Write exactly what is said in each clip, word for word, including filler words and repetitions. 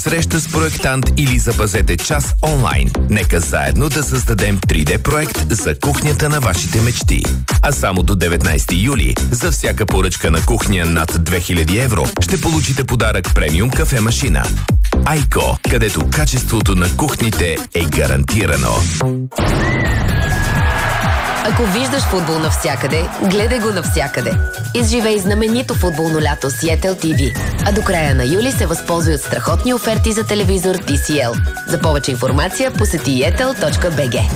Среща с проектант или запазете час онлайн. Нека заедно да създадем три Д проект за кухнята на вашите мечти. А само до деветнайсети юли за всяка поръчка на кухня над две хиляди евро ще получите подарък премиум кафе-машина. Айко, където качеството на кухните е гарантирано. Ако виждаш футбол навсякъде, гледай го навсякъде. Изживей знаменито футболно лято с Yettel ти ви. А до края на юли се възползвай от страхотни оферти за телевизор Ти Си Ел. За повече информация посети йетел точка би джи.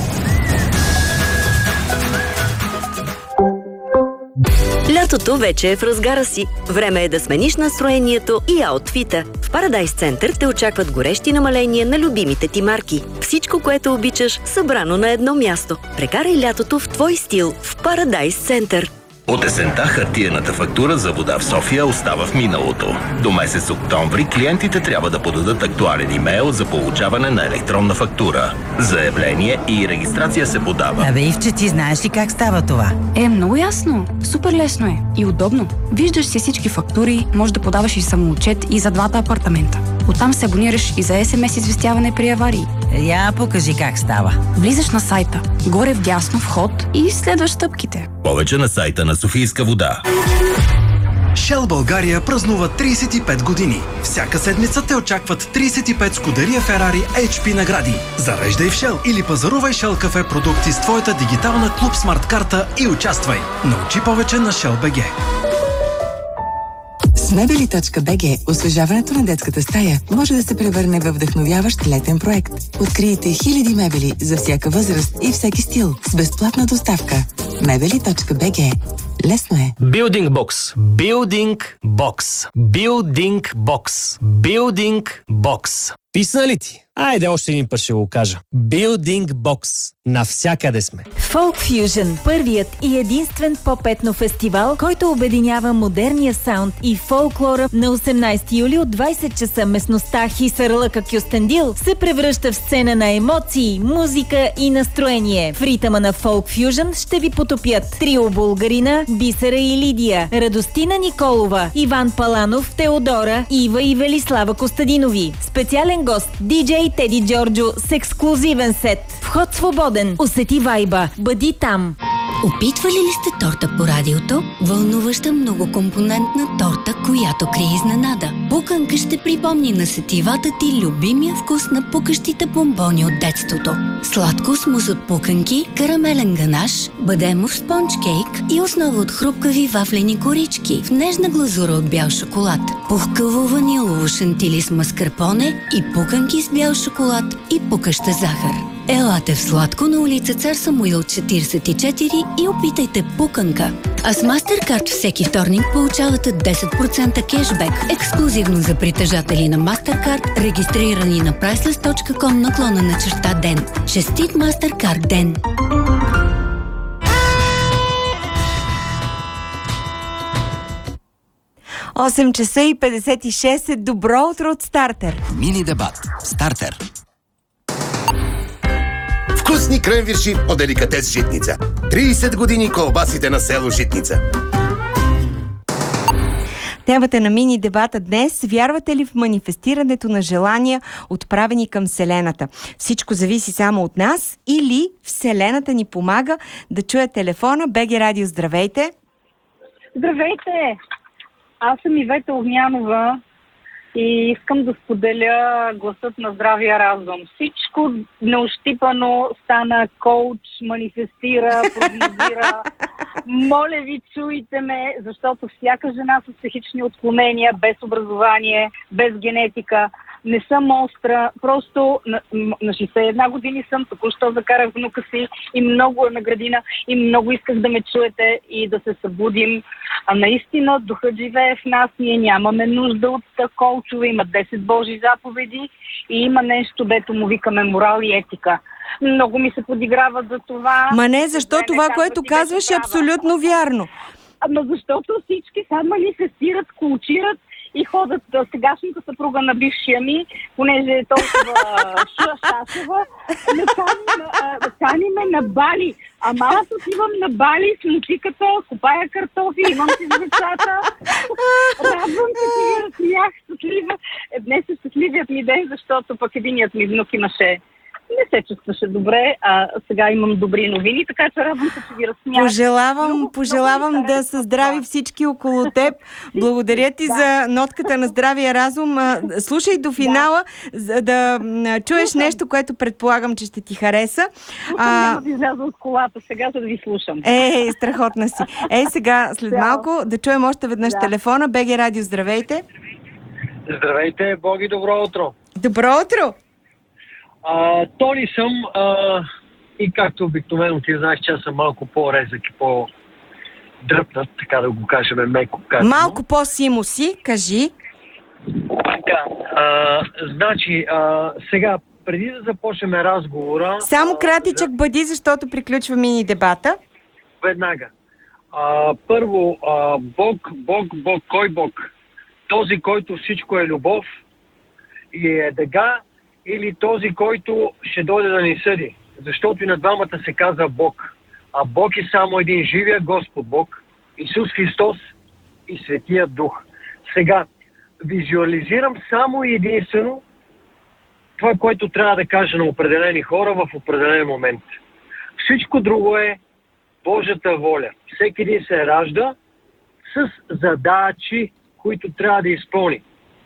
Лятото вече е в разгара си. Време е да смениш настроението и аутфита. В Paradise Center те очакват горещи намаления на любимите ти марки. Всичко, което обичаш, събрано на едно място. Прекарай лятото в твой стил в Paradise Center. От есента хартиената фактура за вода в София остава в миналото. До месец октомври клиентите трябва да подадат актуален имейл за получаване на електронна фактура. Заявление и регистрация се подава. Абе, Ивче, ти знаеш ли как става това? Е, много ясно. Супер лесно е. И удобно. Виждаш си всички фактури, можеш да подаваш и самоотчет и за двата апартамента. Оттам се абонираш и за ес ем ес известяване при аварии. Я покажи как става. Влизаш на сайта, горе вдясно вход и следваш стъпките. Повече на сайта на Софийска вода. Shell България празнува трийсет и пет години. Всяка седмица те очакват трийсет и пет Scuderia Ferrari Ейч Пи награди. Зареждай в Shell или пазарувай Shell кафе продукти с твоята дигитална Клуб Смарт карта и участвай. Научи повече на Shell би джи. С мебели точка би джи освежаването на детската стая може да се превърне във вдъхновяващ летен проект. Открийте хиляди мебели за всяка възраст и всеки стил с безплатна доставка. мебели точка би джи. Лесно е. Building Box. Building Box. Building Box. Building Box. Писна ли ти? Айде още един път ще го кажа. Building Box. Навсякъде сме. Folk Fusion. Първият и единствен поп-етно фестивал, който обединява модерния саунд и фолклора на осемнайсети юли от двайсет часа местността Хисарлъка Кюстендил се превръща в сцена на емоции, музика и настроение. В ритъма на Folk Fusion ще ви потопят трио Булгарина, Бисера и Лидия, Радостина Николова, Иван Паланов, Теодора, Ива и Велислава Костадинови. Специален гост диджей Теди Джорджо с ексклузивен сет. Вход свободен. Усети вайба. Бъди там. Опитвали ли сте торта по радиото? Вълнуваща многокомпонентна торта, която крие изненада. Пуканка ще припомни на сетивата ти любимия вкус на пукащите бомбони от детството. Сладко смус от пуканки, карамелен ганаш, бадемов спонж кейк и основа от хрупкави вафлени корички в нежна глазура от бял шоколад. Пухкаво ванилово шантили с маскарпоне и пуканки с бял шоколад и пукаща захар. Елате в сладко на улица Цар Самуил четирийсет и четири и опитайте пуканка. А с MasterCard всеки вторник получавате десет процента кешбек, ексклюзивно за притежатели на MasterCard, регистрирани на priceless точка ком наклона на черта ден. Честит MasterCard ден! осем часа и петдесет и шест. Добро утро от Стартер. Мини дебат. Стартер. Вкусни кренвирши от деликатес Житница. трийсет години колбасите на село Житница. Темата на мини дебата днес: вярвате ли в манифестирането на желания, отправени към Вселената? Всичко зависи само от нас или Вселената ни помага? Да чуя телефона. БГ Радио, здравейте! Здравейте! Аз съм Ивета Огнянова и искам да споделя гласът на здравия разум. Всичко неощипано стана коуч, манифестира, прогнозира. Моля ви, чуйте ме, защото всяка жена с психични отклонения, без образование, без генетика, не съм остра, просто на, на шейсет и една години съм, току-що закарах внука си и много е на градина и много исках да ме чуете и да се събудим. А наистина духът живее в нас, ние нямаме нужда от колчове, има десет Божи заповеди и има нещо, дето му викаме морал и етика. Много ми се подиграват за това. Ма не, защо това, което казваш, е абсолютно вярно. Ама защото всички сега манифестират, кулчират и ходят а, сегашната съпруга на бившия ми, понеже е толкова щастлива, ме кани ме на Бали. Ама аз отивам на Бали с мутиката, копая картофи, имам си с децата. Радвам се, че ви разсмях щастлива. Е, днес е щастливият ми ден, защото пък единият ми внук имаше не се чувстваше добре, а сега имам добри новини, така че радвам се, че ви разсмях. Пожелавам, много, пожелавам много да са здрави всички около теб. Благодаря ти да. за нотката на здравия разум. Слушай до финала, да. за да чуеш слушам. нещо, което предполагам, че ще ти хареса. Слушам, а... няма да изляза от колата сега, за да ви слушам. Ей, страхотна си. Ей, сега, след да. малко, да чуем още веднъж да. телефона. БГ Радио, здравейте. Здравейте, Боги, добро утро. Добро утро. А, Тони съм а, и както обикновено ти знаеш, че аз съм малко по-резък и по-дръпнат, така да го кажем меко казано. Малко по-симо си, кажи. Да, а, значи а, сега, преди да започнем разговора... Само кратичък да... бъди, защото приключва мини дебата. Веднага. А, първо, а, Бог, Бог, Бог, кой Бог? Този, който всичко е любов и е дега, или този, който ще дойде да ни съди. Защото и на двамата се казва Бог. А Бог е само един, живия Господ Бог, Исус Христос и Светия Дух. Сега, визуализирам само и единствено това, което трябва да кажа на определени хора в определен момент. Всичко друго е Божията воля. Всеки един се ражда с задачи, които трябва да изпълни.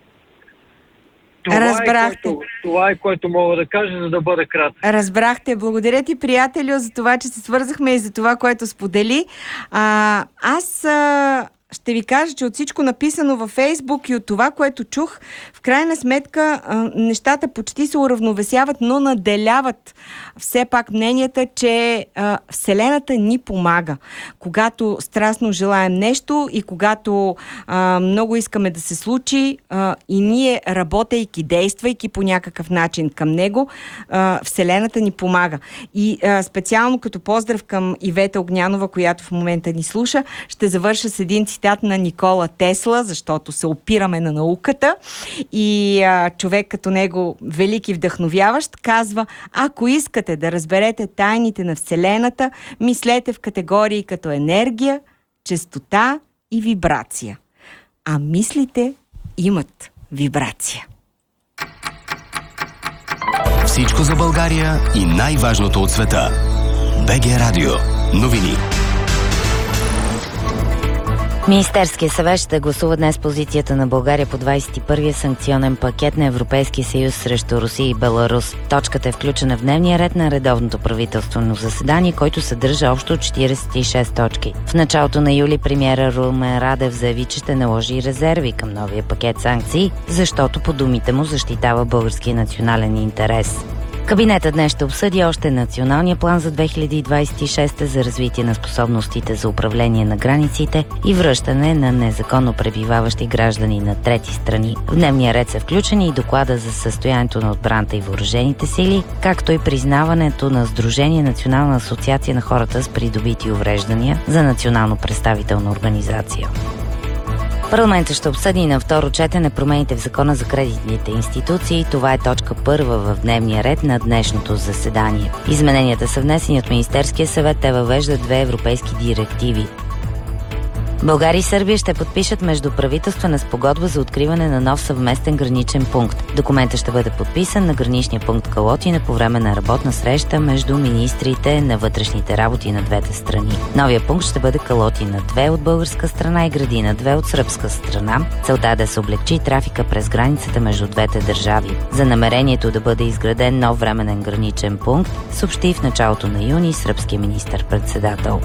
Това Разбрахте. Е, което, това е, което мога да кажа, за да бъда кратък. Разбрахте. Благодаря ти, приятелю, за това, че се свързахме и за това, което сподели. А, аз а, ще ви кажа, че от всичко написано във Фейсбук и от това, което чух, в крайна сметка а, нещата почти се уравновесяват, но наделяват все пак мненията, че а, Вселената ни помага. Когато страстно желаем нещо и когато а, много искаме да се случи а, и ние, работейки, действайки по някакъв начин към него, а, Вселената ни помага. И а, специално като поздрав към Ивета Огнянова, която в момента ни слуша, ще завърша с един цитат на Никола Тесла, защото се опираме на науката и а, човек като него, велики вдъхновяващ, казва: ако искате да разберете тайните на Вселената, мислете в категории като енергия, честота и вибрация. А мислите имат вибрация. Всичко за България и най-важното от света. БГ Радио. Новини. Министерския съвет ще гласува днес позицията на България по двадесет и първия санкционен пакет на Европейския съюз срещу Русия и Беларус. Точката е включена в дневния ред на редовното правителствено заседание, който съдържа общо четиридесет и шест точки. В началото на юли премиера Румен Радев заяви, че ще наложи резерви към новия пакет санкции, защото по думите му защитава българския национален интерес. Кабинетът днес ще обсъди още националния план за две хиляди двадесет и шеста за развитие на способностите за управление на границите и връщане на незаконно пребиваващи граждани на трети страни. В дневния ред са включени и доклада за състоянието на отбраната и въоръжените сили, както и признаването на Сдружение Национална асоциация на хората с придобити увреждания за национално представителна организация. Парламентът ще обсъди на второ четене промените в Закона за кредитните институции. Това е точка първа в дневния ред на днешното заседание. Измененията са внесени от Министерския съвет. Те въвеждат две европейски директиви. България и Сърбия ще подпишат междуправителствена спогодба за откриване на нов съвместен граничен пункт. Документът ще бъде подписан на граничния пункт Калотина по време на работна среща между министрите на вътрешните работи на двете страни. Новия пункт ще бъде Калотина две от българска страна и Градина две от сръбска страна. Целта е да се облегчи трафика през границата между двете държави. За намерението да бъде изграден нов временен граничен пункт съобщи в началото на юни сръбския министър-председател.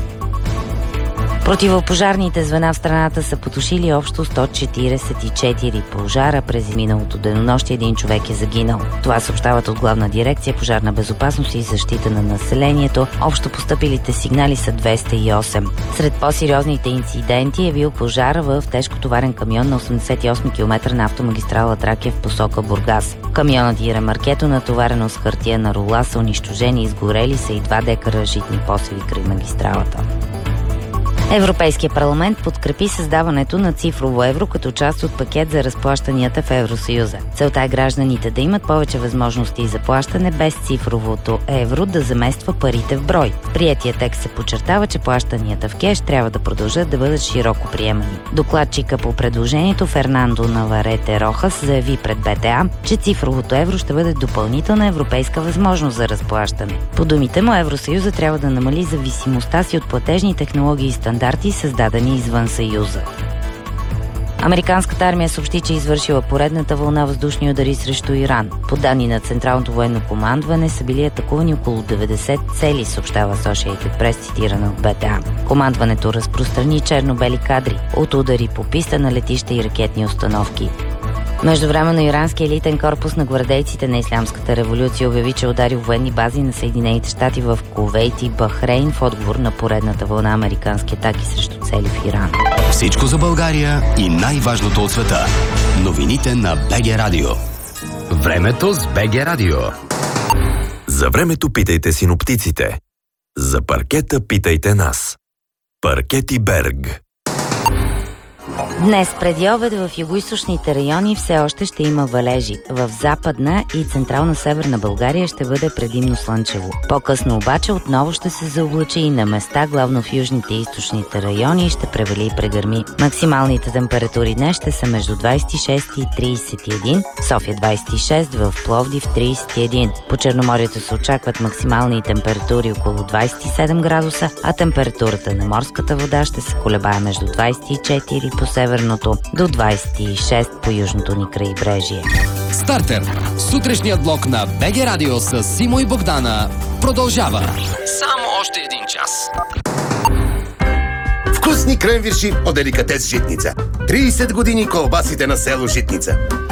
Противопожарните звена в страната са потушили общо сто четиридесет и четири пожара. През миналото денонощие един човек е загинал. Това съобщават от Главна дирекция Пожарна безопасност и защита на населението. Общо постъпилите сигнали са двеста и осем. Сред по-сериозните инциденти е бил пожар в тежкотоварен камион на осемдесет и осми километър на автомагистрала Тракия в посока Бургас. Камионът и ремаркето, натоварено с хартия на рула, са унищожени и изгорели са и два декара житни посеви край магистралата. Европейския парламент подкрепи създаването на цифрово евро като част от пакет за разплащанията в Евросъюза. Целта е гражданите да имат повече възможности за плащане без цифровото евро да замества парите в брой. В приетия текст се подчертава, че плащанията в кеш трябва да продължат да бъдат широко приемани. Докладчика по предложението Фернандо Наварете Рохас заяви пред Б Т А, че цифровото евро ще бъде допълнителна европейска възможност за разплащане. По думите му, Евросъюза трябва да намали зависимостта си от платежни технологии и стандарти, създадени извън Съюза. Американската армия съобщи, че е извършила поредната вълна въздушни удари срещу Иран. По данни на Централното военно командване са били атакувани около деветдесет цели, съобщава Associated Press, цитирана от Б Т А. Командването разпространи черно-бели кадри от удари по писта на летища и ракетни установки. Междувременно ирански елитен корпус на гвардейците на Ислямската революция обяви, че удари военни бази на Съединените щати в Кувейт и Бахрейн в отговор на поредната вълна американски атаки срещу цели в Иран. Всичко за България и най-важното от света. Новините на Б Г Радио. Времето с Б Г Радио. За времето питайте синоптиците. За паркета питайте нас. Паркети Берг. Днес преди обед в югоизточните райони все още ще има валежи. В западна и централна северна България ще бъде предимно слънчево. По-късно обаче отново ще се заоблачи и на места, главно в южните и източните райони, ще превали и прегърми. Максималните температури днес ще са между двадесет и шест и тридесет и един, в София двадесет и шест, в Пловдив тридесет и един. По Черноморието се очакват максимални температури около двадесет и седем градуса, а температурата на морската вода ще се колебае между двадесет и четири по северното до двадесет и шест по южното ни крайбрежие. Стартер. Сутрешният блок на Б Г Радио с Симо и Богдана продължава. Само още един час. Вкусни кренвирши от деликатес Житница. тридесет години колбасите на село Житница.